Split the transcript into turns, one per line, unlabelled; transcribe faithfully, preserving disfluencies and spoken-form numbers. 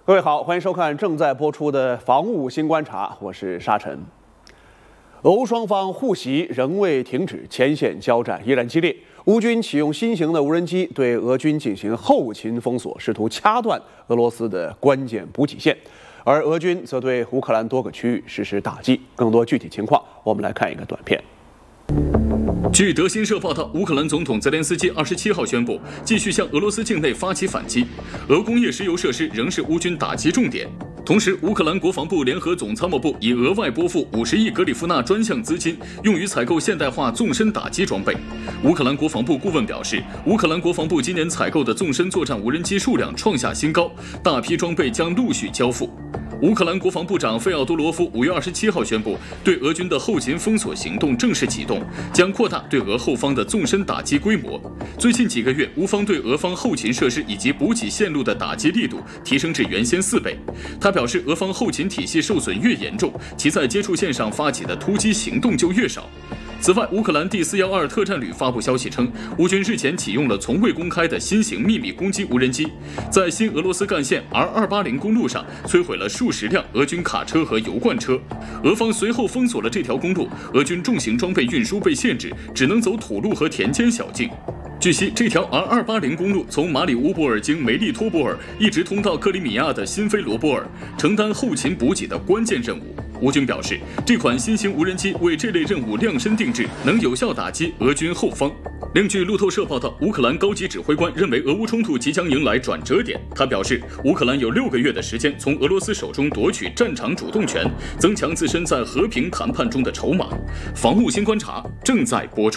各位好，欢迎收看正在播出的《防务新观察》，我是沙尘。俄乌双方互袭仍未停止，前线交战依然激烈。乌军启用新型的无人机对俄军进行后勤封锁，试图掐断俄罗斯的关键补给线，而俄军则对乌克兰多个区域实施打击。更多具体情况，我们来看一个短片。
据德新社报道，乌克兰总统泽连斯基二十七号宣布，继续向俄罗斯境内发起反击。俄工业石油设施仍是乌军打击重点。同时，乌克兰国防部联合总参谋部已额外拨付五十亿格里夫纳专项资金，用于采购现代化纵深打击装备。乌克兰国防部顾问表示，乌克兰国防部今年采购的纵深作战无人机数量创下新高，大批装备将陆续交付。 乌克兰国防部长费奥多罗夫五月二十七号宣布，对俄军的后勤封锁行动正式启动，将扩大对俄后方的纵深打击规模。最近几个月，乌方对俄方后勤设施以及补给线路的打击力度提升至原先四倍。他表示，俄方后勤体系受损越严重，其在接触线上发起的突击行动就越少。 此外，乌克兰第四幺二特战旅发布消息称，乌军日前启用了从未公开的新型秘密攻击无人机，在新俄罗斯干线 R 二八零公路上摧毁了数十辆俄军卡车和油罐车。俄方随后封锁了这条公路，俄军重型装备运输被限制，只能走土路和田间小径。 据悉，这条 R 二八零公路从马里乌波尔经梅利托波尔一直通到克里米亚的新菲罗波尔，承担后勤补给的关键任务。乌军表示，这款新型无人机为这类任务量身定制，能有效打击俄军后方。另据路透社报道，乌克兰高级指挥官认为俄乌冲突即将迎来转折点。他表示，乌克兰有六个月的时间从俄罗斯手中夺取战场主动权，增强自身在和平谈判中的筹码。防务新观察正在播出。